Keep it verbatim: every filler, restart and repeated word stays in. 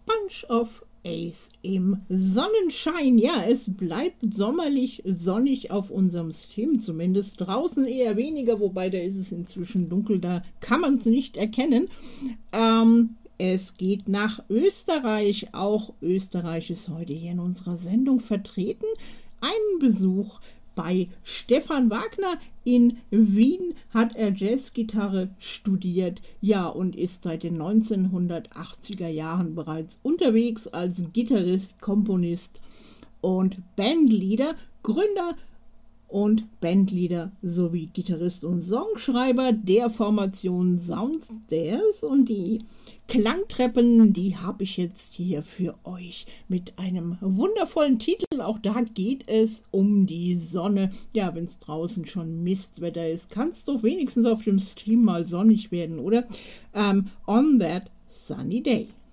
Bunch of Ace im Sonnenschein. Ja, es bleibt sommerlich sonnig auf unserem Stream, zumindest draußen eher weniger, wobei da ist es inzwischen dunkel, da kann man es nicht erkennen. Ähm, es geht nach Österreich, auch Österreich ist heute hier in unserer Sendung vertreten. Einen Besuch bei Stefan Wagner in Wien hat er Jazzgitarre studiert, ja, und ist seit den neunzehnhundertachtziger Jahren bereits unterwegs als Gitarrist, Komponist und Bandleader, Gründer und Bandleader sowie Gitarrist und Songschreiber der Formation Soundstairs. Und die Klangtreppen, die habe ich jetzt hier für euch mit einem wundervollen Titel. Auch da geht es um die Sonne. Ja, wenn es draußen schon Mistwetter ist, kann es doch wenigstens auf dem Stream mal sonnig werden, oder? Um, on that sunny day.